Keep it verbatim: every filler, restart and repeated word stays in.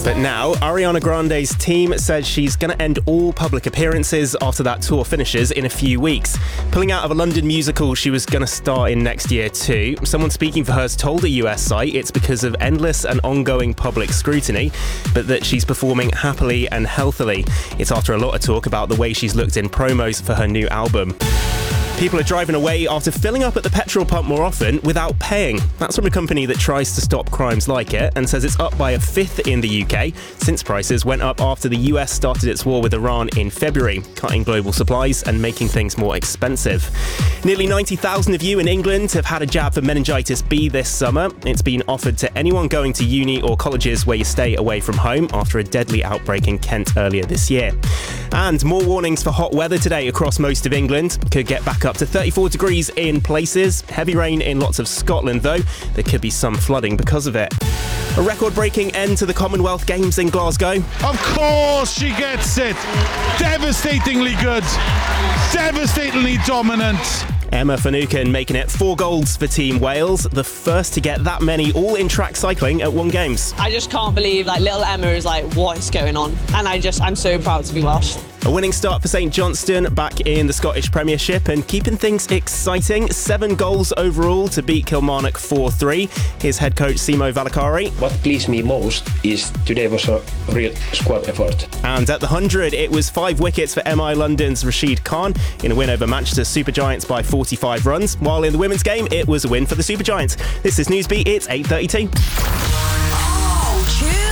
But now, Ariana Grande's team says she's going to end all public appearances after that tour finishes in a few weeks. Pulling out of a London musical she was going to star in next year too. Someone speaking for her has told a U S site it's because of endless and ongoing public scrutiny, but that she's performing happily and healthily. It's after a lot of talk about the way she's looked in promos for her new album. People are driving away after filling up at the petrol pump more often without paying. That's from a company that tries to stop crimes like it and says it's up by a fifth in the U K since prices went up after the U S started its war with Iran in February, cutting global supplies and making things more expensive. Nearly ninety thousand of you in England have had a jab for meningitis B this summer. It's been offered to anyone going to uni or colleges where you stay away from home after a deadly outbreak in Kent earlier this year. And more warnings for hot weather today across most of England. Could get back up to thirty-four degrees in places. Heavy rain in lots of Scotland, though. There could be some flooding because of it. A record-breaking end to the Commonwealth Games in Glasgow. Of course she gets it. Devastatingly good. Devastatingly dominant. Emma Finucane making it four golds for Team Wales, the first to get that many all in track cycling at one Games. I just can't believe like little Emma is like, what is going on? And I just, I'm so proud to be Welsh. A winning start for St Johnstone back in the Scottish Premiership and keeping things exciting. Seven goals overall to beat Kilmarnock four three. Here's head coach Simo Valakari. What pleased me most is today was a real squad effort. And at the one hundred, it was five wickets for M I London's Rashid Khan in a win over Manchester Supergiants by forty-five runs. While in the women's game, it was a win for the Supergiants. This is Newsbeat, it's eight thirty-two. Oh,